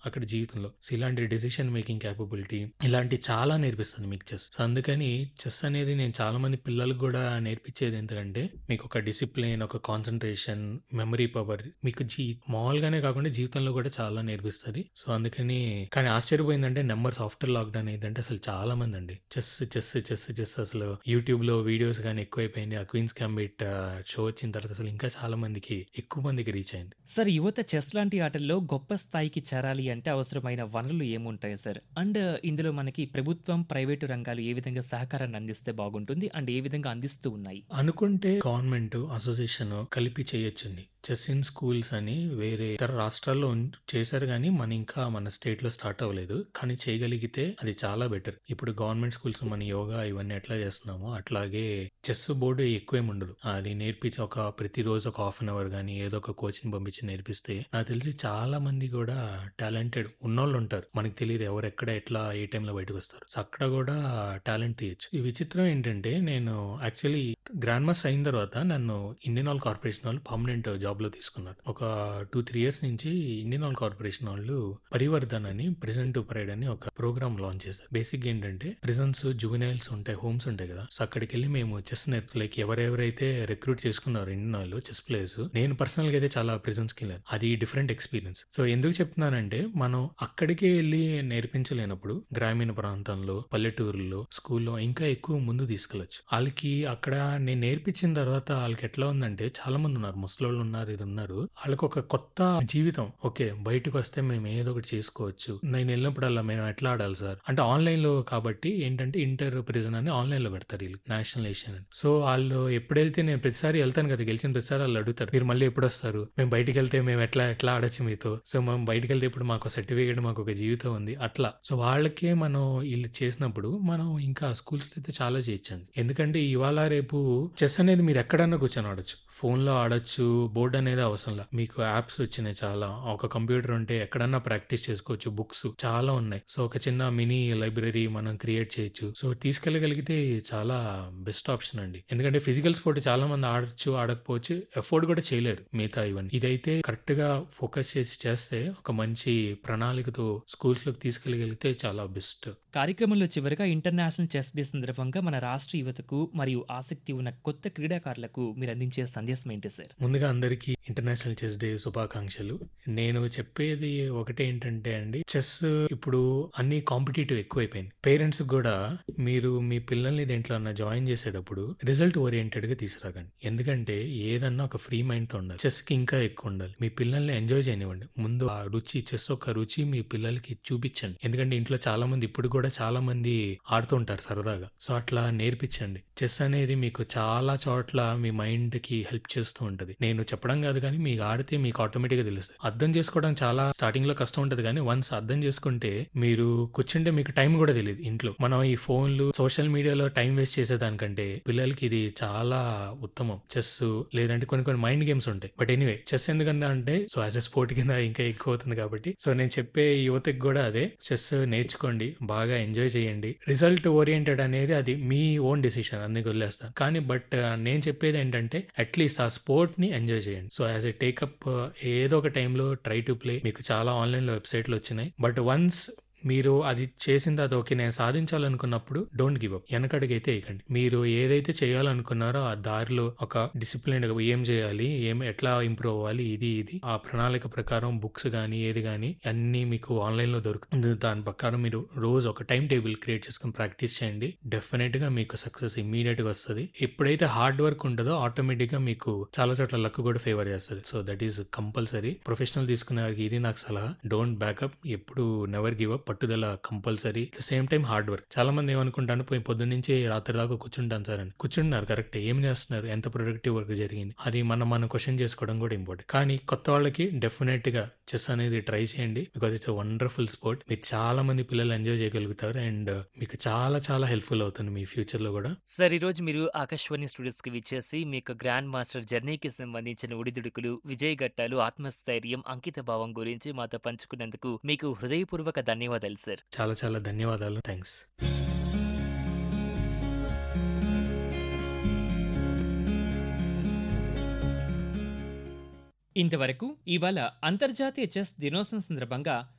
అక్కడ జీవితంలో. సో, ఇలాంటి డెసిషన్ మేకింగ్ కేపబిలిటీ ఇలాంటివి చాలా నేర్పిస్తుంది మీకు చెస్. సో, అందుకని చెస్ అనేది నేను చాలా మంది పిల్లలకి గూడా నేర్పించేది ఎందుకంటే మీకొక డిసిప్లిన్, ఒక కాన్సంట్రేషన్, మెమరీ పవర్ మీకు మామూలుగానే కాకుండా జీవితంలో కూడా చాలా నేర్పిస్తది. సో, అందుకని కానీ ఆశ్చర్యపోయిందంటే నంబర్స్ ఆఫ్టర్ లాక్‌డౌన్ ఏందంటే అసలు చాలా మందండి. చెస్ అసలు యూట్యూబ్‌లో వీడియోస్ గాని ఎక్కువైపోయింది. ఆ 'క్వీన్స్ గంబిట్' షో వచ్చిన తర్వాత అసలు ఇంకా చాలా మందికి ఎక్కువ మందికి రీచ్ అయింది. సార్, యువత చెస్ లాంటి ఆటల్లో గొప్ప స్థాయికి చేరాలి అంటే అవసరమైన వనరులు ఏముంటాయి సార్? అండ్ ఇందులో మనకి ప్రభుత్వం, ప్రైవేటు రంగాలు ఏ విధంగా సహకారాన్ని అందిస్తే బాగుంటుంది? అండ్ ఏ విధంగా అందిస్తూ ఉన్నాయి? అనుకుంటే గవర్నమెంట్, అసోసియేషన్ కలిపి చేయొచ్చండి. చెస్ ఇన్ స్కూల్స్ అని వేరే ఇతర రాష్ట్రాల్లో చేశారు గానీ, మన స్టేట్‌లో స్టార్ట్ అవ్వలేదు. కానీ చేయగలిగితే అది చాలా బెటర్. ఇప్పుడు గవర్నమెంట్ స్కూల్స్ మన యోగా ఇవన్నీ ఎట్లా చేస్తున్నామో, అట్లాగే చెస్ బోర్డ్ ఎక్కువేముండదు. అది నేర్పించి ప్రతిరోజు ఒక హాఫ్ అన్ అవర్ గానీ, ఏదో ఒక కోచ్‌ని పంపించి నేర్పిస్తే, నాకు తెలిసి చాలా మంది గూడా టాలెంటెడ్ ఉన్నోళ్ళుంటారు. మనకు తెలీదు ఎవరు ఎక్కడ, ఎట్లా, ఏ టైంలో బయటకొస్తారు. సో, అక్కడ గూడా టాలెంట్ తీయొచ్చు. ఈ విచిత్రం ఏంటంటే, నేను యాక్చువల్లీ గ్రాండ్ మాస్టర్ అయిన తర్వాత నన్ను ఇండియన్ ఆయిల్ కార్పొరేషన్ వాళ్ళు పర్మనెంట్ జాబ్‌లో తీసుకున్నారు. ఒక 2, 3 ఇయర్స్ నుంచి ఇండియన్ ఆయిల్ కార్పొరేషన్ వాళ్ళు పరివర్ధన్ అని ప్రిజన్ టు ప్రైడ్ అని ఒక ప్రోగ్రామ్ లాంచ్ చేశారు. బేసిక్‌గా ఏంటంటే ప్రిజన్స్, జువెనైల్స్ ఉంటాయి, హోమ్స్ ఉంటాయి కదా! సో, అక్కడికెళ్ళి మేము చెస్ లైక్ ఎవరెవరైతే రిక్రూట్ చేసుకున్నారో ఇండియన్ ఆయిల్ చెస్ ప్లేయర్స్, నేను పర్సనల్‌గా అయితే చాలా ప్రిజన్స్‌కెళ్ళాను. అది డిఫరెంట్ ఎక్స్‌పీరియన్స్. సో, ఎందుకు చెప్తున్నానంటే మనం అక్కడికే ఎళ్లి నేర్పించలేనప్పుడు గ్రామీణ ప్రాంతంలో, పల్లెటూరుల్లో, స్కూల్‌లో ఇంకా ఎక్కువ ముందు తీసుకెళ్ళొచ్చు. ఆళ్ళకి అక్కడ నేను నేర్పించిన తర్వాత ఆళ్ళకెట్లా ఉందంటే చాలా మందున్నారు. ముసలోళ్ళున్నారు, ఇదున్నారు. ఆళ్ళకొక కొత్త జీవితం. ఓకే. బయటకొస్తే మేము ఏదో ఒకటి చేసుకోవచ్చు. నేనెళ్ళినప్పుడల్లా మేము ఎట్లా ఆడాలి సార్? అంటే ఆన్‌లైన్‌లో కాబట్టి ఏంటంటే ఇంటర్ ప్రిజన్ అని ఆన్‌లైన్‌లో పెడతారు ఈళ్ళు. నేషనల్, ఏషియన్ అని. సో, ఆళ్ళు ఎప్పుడెళ్తే నేను ప్రతిసారి ఎళ్తాను కదా! గెలిచిన ప్రతిసారి ఆళ్ళడుగుతారు. మీరు మళ్ళీ ఎప్పుడొస్తారు? మేము బయటికెళ్తే మేము ఎట్లా ఎట్లా ఆడొచ్చు మీతో? సో, మేము బయటికెళ్తే ఇప్పుడు మాకో సర్టిఫికేట్, మాకొక జీవితం ఉంది. అట్లా. సో, వాళ్ళకే మనం ఈళ్ళు చేసినప్పుడు మనం ఇంకా స్కూల్స్‌లో అయితే చాలా చేయొచ్చండి. ఎందుకంటే ఇవాళ రేపు చెస్ అనేది మీరు ఎక్కడన్నా కూర్చొని ఆడొచ్చు. ఫోన్‌లో ఆడొచ్చు. బోర్డ్ అనేది అవసరంలా. మీకు యాప్స్ వచ్చినాయి చాలా. ఒక కంప్యూటర్ ఉంటే ఎక్కడన్నా ప్రాక్టీస్ చేసుకోవచ్చు. బుక్స్ చాలా ఉన్నాయి. సో, ఒక చిన్న మినీ లైబ్రరీ మనం క్రియేట్ చేయొచ్చు. సో, తీసుకెళ్ళగలిగితే చాలా బెస్ట్ ఆప్షన్ అండి. ఎందుకంటే ఫిజికల్ స్పోర్ట్ చాలా మంది ఆడొచ్చు, ఆడకపోవచ్చు. ఎఫోర్డ్ కూడా చేయలేరు మిగతా ఇవన్నీ. ఇదైతే కరెక్ట్‌గా ఫోకస్ చేసి చేస్తే ఒక మంచి ప్రణాళికతో స్కూల్స్‌లోకి తీసుకెళ్ళగలిగితే చాలా బెస్ట్. కార్యక్రమంలో చివరగా ఇంటర్నేషనల్ చెస్ డే సందర్భంగా మన రాష్ట్ర యువతకు మరియు ఆసక్తి ఉన్న కొత్త క్రీడాకారులకు మీరు అందించే సందేశం ఏంటి సార్? ముందుగా అందరికీ ఇంటర్నేషనల్ చెస్ డే శుభాకాంక్షలు. నేను చెప్పేది ఒకటేంటంటే అండి, చెస్ ఇప్పుడు అన్ని కాంపిటీటివ్ ఎక్కువైపోయింది. పేరెంట్స్ గూడా మీరు మీ పిల్లల్ని దేంట్లోన్నా జాయిన్ చేసేటప్పుడు రిజల్ట్ ఓరియెంటెడ్‌గా తీసుకురాకండి. ఎందుకంటే ఏదన్నా ఒక ఫ్రీ మైండ్‌తో ఉండాలి. చెస్‌కి ఇంకా ఎక్కువుండాలి. మీ పిల్లల్ని ఎంజాయ్ చేయనివ్వండి. ముందు ఆ రుచి, చెస్ ఒక రుచి మీ పిల్లలకి చూపిచ్చండి. ఎందుకంటే ఇంట్లో చాలా మంది ఇప్పుడు కూడా చాలా మంది ఆడుతూ ఉంటారు సరదాగా. సో, అట్లా నేర్పిచ్చండి. చెస్ అనేది మీకు చాలా చోట్ల మీ మైండ్‌కి హెల్ప్ చేస్తూ ఉంటది. నేను చెప్పడం కాదు కానీ మీకు ఆడితే మీకు ఆటోమేటిక్‌గా తెలుస్తది. అర్థం చేసుకోవడం చాలా స్టార్టింగ్‌లో కష్టం ఉంటది కానీ వన్స్ అర్థం చేసుకుంటే మీరు కూర్చుంటే మీకు టైం కూడా తెలీదు ఇంట్లో. మనం ఈ ఫోన్‌లు, సోషల్ మీడియాలో టైం వేస్ట్ చేసేదానికంటే పిల్లలకి ఇది చాలా ఉత్తమం. చెస్సు లేదంటే కొన్ని కొన్ని మైండ్ గేమ్స్ ఉంటాయి. బట్ ఎనీవే చెస్ ఎందుకన్నా అంటే సో యాస్ ఎ స్పోర్ట్ కింద ఇంకా ఎక్కువ అవుతుంది కాబట్టి సో నేను చెప్పే యువతకి కూడా అదే చెస్ నేర్చుకోండి. బాగా ఎంజాయ్ చేయండి. రిజల్ట్ ఓరియెంటెడ్ అనేది అది మీ ఓన్ డెసిషన్ అందుకు వదిలేస్తాను. కానీ నేను చెప్పేది ఏంటంటే అట్లీస్ట్ ఆ స్పోర్ట్ ని ఎంజాయ్ చేయండి. సో యాజ్ ఎ టేకప్ ఏదో ఒక టైంలో ట్రై టు ప్లే. మీకు చాలా ఆన్లైన్‌లో వెబ్‌సైట్‌లు వచ్చినాయి. బట్ వన్స్ మీరు అది చేసిన తర్వాత ఓకే నేను సాధించాలనుకున్నప్పుడు డోంట్ గివ్ అప్. వెనకడుగైతే వేయకండి. మీరు ఏదైతే చేయాలనుకున్నారో ఆ దారిలో ఒక డిసిప్లిన్డ్‌గా ఏం చేయాలి, ఎట్లా ఇంప్రూవ్ అవ్వాలి, ఇది ఆ ప్రణాళిక ప్రకారం బుక్స్ గానీ, ఏది గానీ అన్నీ మీకు ఆన్‌లైన్‌లో దొరుకుతుంది. దాని ప్రకారం మీరు రోజు ఒక టైమ్ టేబుల్ క్రియేట్ చేసుకొని ప్రాక్టీస్ చేయండి. డెఫినెట్‌గా మీకు సక్సెస్ ఇమ్మీడియేట్‌గా వస్తది. ఎప్పుడైతే హార్డ్ వర్క్ ఉంటదో ఆటోమేటిక్‌గా మీకు చాలా చోట్ల లక్ కూడా ఫేవర్ చేస్తది. So that is compulsory. Professional తీసుకునే వారికి ఇది నాకు సలహా. Don't backup. ఎప్పుడు నెవర్ గివ్ అప్. పట్టుదల compulsory. At the same time hard work. చాలా మంది ఏమనుకుంటాను పొద్దున్న నుంచి రాత్రి దాకా కూర్చుంటాను సార్ అని. కూర్చుంటున్నారు కరెక్ట్. ఏం చేస్తున్నారు? ఎంత ప్రొడక్టివ్ వర్క్ జరిగింది? అది మనం క్వశ్చన్ చేసుకోవడం కూడా ఇంపార్టెంట్. కానీ కొత్త వాళ్ళకి డెఫినెట్ గా చెస్ అనేది ట్రై చేయండి. Because it's a wonderful sport. మీరు చాలా మంది పిల్లలు ఎంజాయ్ చేయగలుగుతారు అండ్ మీకు చాలా చాలా హెల్ప్ఫుల్ అవుతుంది మీ ఫ్యూచర్ లో కూడా. సార్, ఈరోజు మీరు ఆకాశవాణి స్టూడియోస్‌కి విచ్చేసి మీ యొక్క గ్రాండ్ మాస్టర్ జర్నీకి సంబంధించిన ఒడిదుడుకులు, విజయ ఘట్టాలు, ఆత్మస్థైర్యం, అంకిత భావం గురించి మాతో పంచుకున్నందుకు మీకు హృదయపూర్వక ధన్యవాదాలు సార్. చాలా చాలా ధన్యవాదాలు. థ్యాంక్స్. ఇంతవరకు ఇవాళ అంతర్జాతీయ చెస్ దినోత్సవం సందర్భంగా